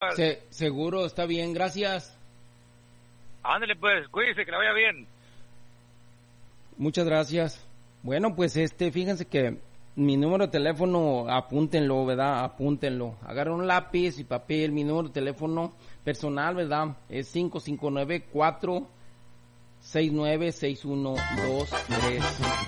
Seguro, está bien, gracias. Ándale pues, cuídese, que la vaya bien. Muchas gracias. Bueno, pues fíjense que mi número de teléfono, apúntenlo, ¿verdad? Apúntenlo. Agarren un lápiz y papel, mi número de teléfono personal, ¿verdad? Es 559-469-6123.